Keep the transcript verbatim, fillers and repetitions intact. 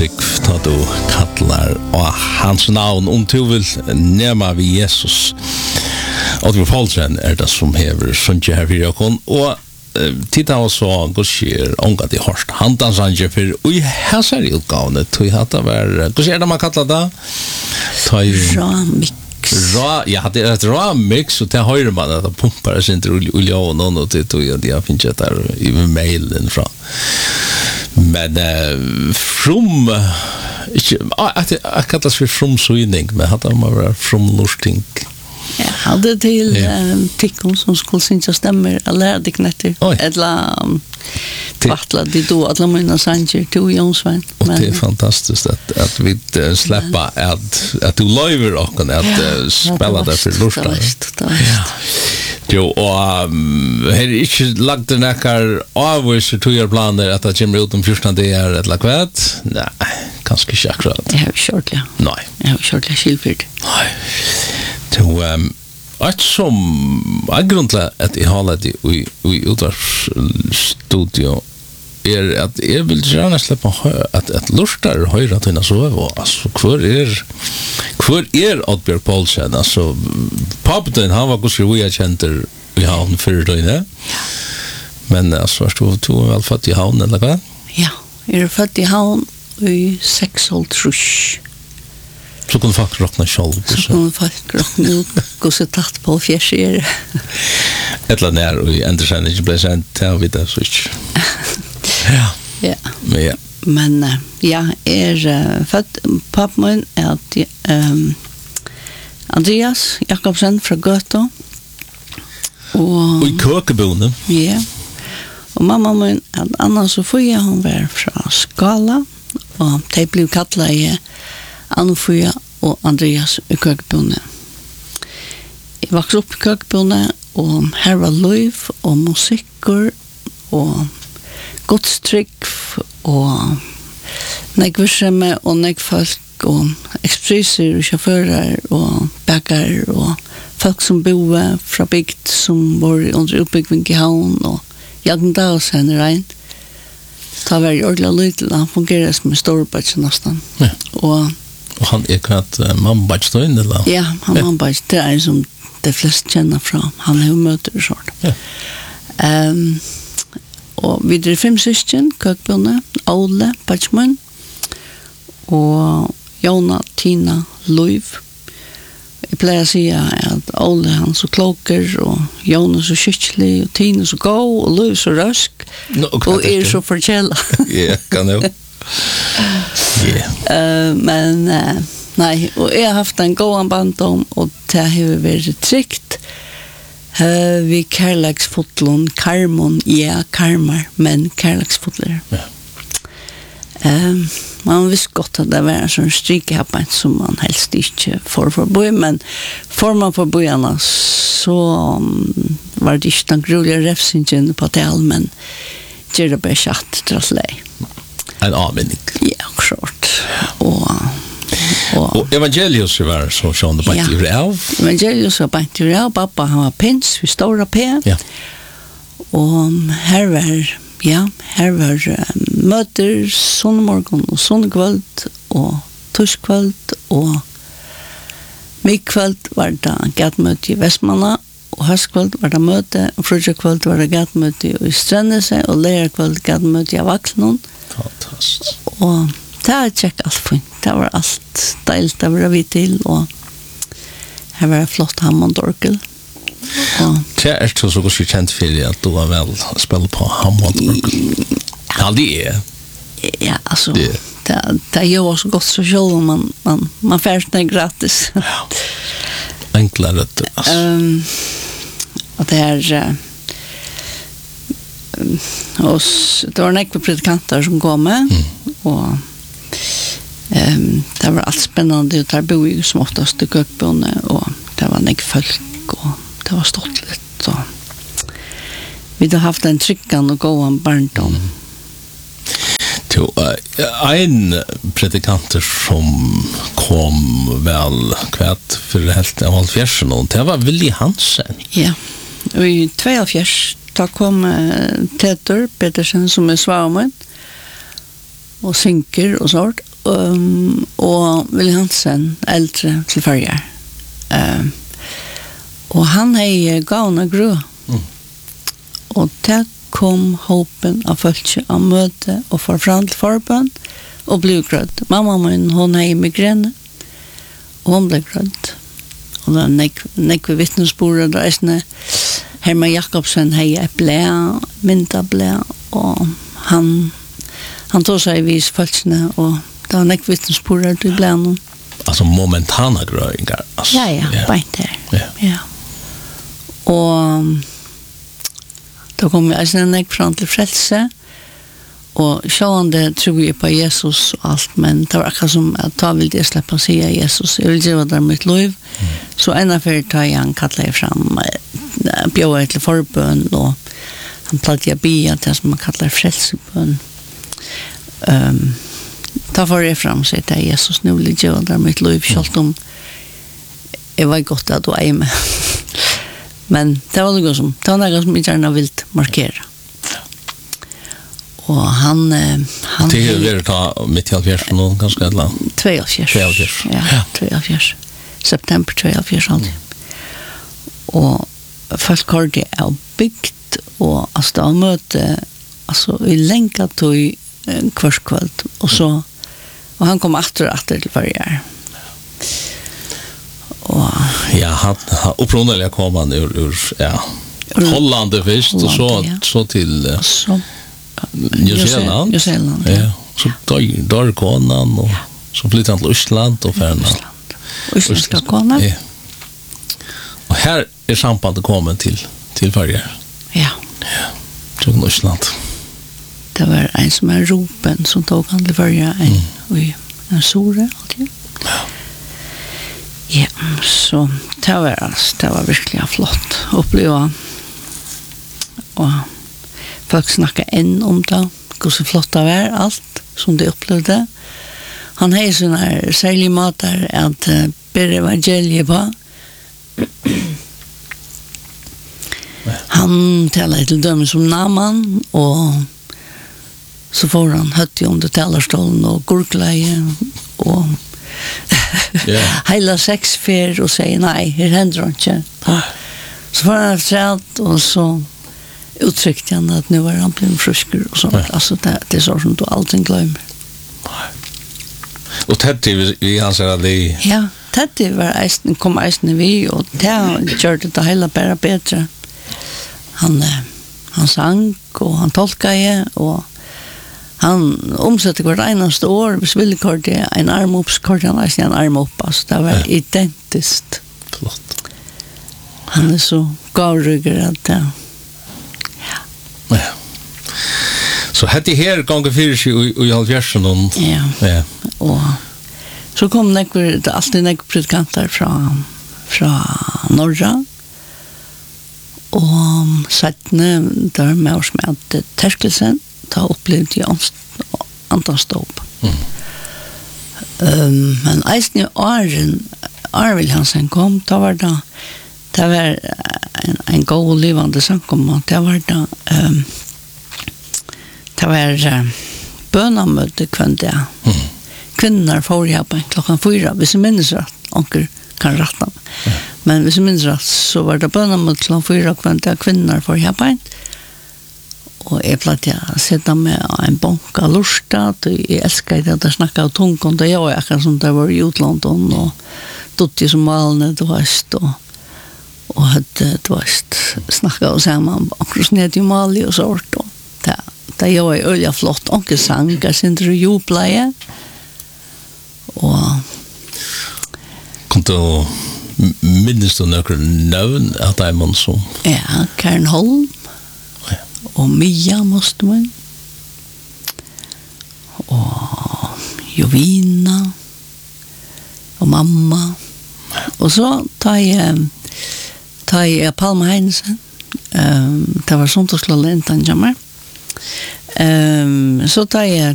trygg ta du kallar og hans navn om du vil nema vi Jesus. Oddvar Paulsen er det som hever sunnje her fyrir okon, og titta og så går skjer onga de hørst handansanje for og i hæsar i utgavene tog hatt av er hva er det man kallar det? Ramix. Ra, ja, det er et ramix og det høyre man at det pumpar sin til olja og noen og det tog jeg har finnet der i mailen fra men uh, from ikke, jeg, jeg kallas for from syning men hatt av man var from lusting. Ja, hade till yeah. um, Tikkon som skulle synja stämmer eller det knätter eller um, tvattla det då alla mina sanger till Jonsvein. Och det är fantastiskt att att vi uh, släppa att att du lever och att uh, spela där för lusta. Ja. Jo, och um, här är inte lagt den här avvis för två år planer att det kommer ut om fjorton dagar eller kvart. Nej, kanske inte akkurat. Jag har kört ja. Nej. Jag har kört det skilfört. Nej. To um att som agrundla att i hålla det i i utvarsstudio är att jag vill gärna släppa att att lustar höra till så och alltså kvar är kvar är Oddbjørn Paulsen alltså pappan han var ganska vi känner vi har en för det ja men alltså stod två väl fatt i havn eller vad ja är fatt i havn i sex år trusch. Så kunne folk råkna sjálv. Så kunne folk råkna gå så tatt på fjärser. Etla nær og i Andersen ikke ble sendt til videre, så ikke. Ja. Ja. Men ja. Men ja, er uh, født pappaen er at um, Andreas Jakobsen fra Gøta. Og, og i Køkebone. Ja. Og mamma min er Anna Sofia, hun var fra Skala, og de ble kallet i Anna-Fia og Andreas i Køkebone. Jeg vokste opp i Køkebone, og her var liv og musikker og godstrykk og nekvirksomhet og nekfolk og ekspresser og sjåfører og bakar og folk som bor fra bygd som var under utbygging i havn og Jan Dawson rein. Ta var jo ordentlig lydelig, han fungerer som en storbadge nesten. Ja. Og Og han er kvart uh, mannbadge da inn, eller? ja, han ja. Mannbadge, det er som de fleste kjenner fra. Han er jo møter og sånt. Ja. Um, og vi er fem søsken, Køkbjørne, Ole, Badsmann, og Jona, Tina, Løyv. Jeg pleier å si at Ole han så kloker, og Jona så skytselig, og Tina så god, og Løyv så røsk, no, okay, og er så forkjella. Ja, kan jo. Yeah. Uh, men uh, nei, og jeg har haft en god bandom, og det har vært trygt. Uh, vi kærleksfotlån, karmon, ja, karmar, men kærleksfotler. Ja. Um, man visste godt at det var en sånn strikehappen som man helst ikke får for boi, men får man for boiene, så um, var det ikke den grulige refsingen på det, men gjør det bare kjatt til å slei. En avminning. Ja, klart. Og, og, og Evangelius var så sånn det bare ikke av. Evangelius var bare ikke av. Pappa han var pins, vi stora P. Ja. Og her var, ja, her var um, møter sonnemorgon og sonnekvöld og torskvöld og mikkvöld var det gatmøte i Vestmanna og høstkvöld var det møte og frutjakvöld var det gatmøte i Strønnese og lærerkvöld gatmøte i Vaksnon. Fantastisk. Og det er tjekk alt fint. Det var alt deilt, det var vi til, og her var flott Hammond-orgel. Det er ikke så godt kjent for at du har vel spillet på Hammond-orgel. Ja, det er. Ja, altså, det, det er jo også godt så selv om man, man, man færst det gratis. Ja, enklere det, altså. Um, og det er... og det var nekve predikanter som kom med mm. og um, det var alt spennende og der bor jeg som oftast i Køkbjørne og det var nekve folk og det var stått litt og vi har haft en tryggende og gående barndom mm. Jo, en predikanter som kom vel kvart for helt av halvfjersen og det var Willy Hansen. Ja, og i tveogfjers da kom uh, Tetor Petersen som er svarmen og synker og sånt um, og Willy Hansen, eldre til Førjar. Um, og han hei gavna grå. Mm. Og det kom hopen av folk av møte og for fram til forbønn og ble grødd. Mamma min, hun hei migrene, og hun ble grødd. Og da nekve vittnesbordet, da er Herman Jakobsen hei et ble, mynda ble, og han, han tog seg i vis folkene, og det var nekve vittnesbordet til ble noen. Alltså momentana gröingar. Alltså, ja, ja, ja. Bara där. Ja. ja. Och då kom jag sen jag fram till frälse. Och sjående tror jag på Jesus och allt, men det var akkurat som att ta vill det släppa säga Jesus. Jag vill göra det mitt liv. Mm. Så ena för tar jag en kallar fram bjöd till förbön och han plattade jag bia det som man kallar frälsebön. Ehm um, ta for jeg fram seg til Jesus nu vil gjøre der mitt liv selv om jeg var godt at du er med. Men det var noe som det var noe som jeg gjerne vil markere. Og han han det er vel ta midt i halvfjerds nå ganske et land. tveogfjers. Ja, tveogfjers. September tveogfjers alltid. Og folk har det er bygd og altså da møte altså i lenka tog kvarskvöld och så och han kom efter efter till Førjar. Och ja, han upprunaliga kom han ur, ur ja, Holland först och så ja. så till uh, så New Zealand. New Zealand. Ja. ja. Så då där kom han och så flyttade han till Island och färna. Island ska komma. Ja. Och här är sambandet kommen till till Førjar. Ja. Ja. Till Island. Det var en som er ropen som tog han til Førjar en, mm. i en sore alltid. Ja. Ja, så det var, altså, det var virkelig flott å oppleve. Og folk snakket enn om det, hvor så flott det var, alt som de opplevde. Han har sånne her særlige måter at uh, ber evangeliet på. Han taler til dømme som Naman, og så får han høtt i under talerstolen og gurkleie og yeah. heila seks fer og sier nei, her hender han ikke. Så får han træt og så uttrykte han at nu var han blevet frusker og sånt. Yeah. Altså det, det er sånn som du alltid glemmer. Og Teddy, vi anser at det... Ja, Teddy var eisen, kom eisen vi og det gjør det hele bare bedre. Han, han sang og han tolkade og han omsätter hvert eneste år, hvis ville kort det, en arm upp, kort han er en arm upp, altså det var ja. Identiskt. Flott. Han er så gavrygger at det, ja. Ja. Så hette her ganger fyrir seg i halvfjersen og... Ja. ja. Og så kom nekver, det er alltid nekver predikanter fra, fra Norra, og settene, der med oss med at terskelsen, ta opplevd i antanståp. Mm. Um, men eisen i åren, Arvild Hansen kom, da var det, det var en, en god livande samkom, det var det, um, det var uh, bønamøte kvendt, ja. Mm. Kvinner får jeg på klokkan fyra, hvis jeg minnes rett, onker kan rette. Mm. Men hvis jeg minnes rett, så var det bønamøte klokkan fyra kvendt, kvinner får jeg på og jeg platt jeg sette med en bonk av lorstad, og jeg elsker det at jeg snakket av tungen, det var akkurat som det var i Utlanden, og dotti som malene, du veist, og, og hadde, du veist, snakket av sammen, akkurat ned i Mali og sånt, og det, det var jo øyelig flott, og ikke sang, jeg synes det jubleie, og... Kom du, minnes du noen navn at det er man som? Ja, Karen Holm, og Mia måste man og Jovina og mamma og så tar jeg tar jeg Palma Heinesen um, det var sånt å slå lentan jammer um, så tar jeg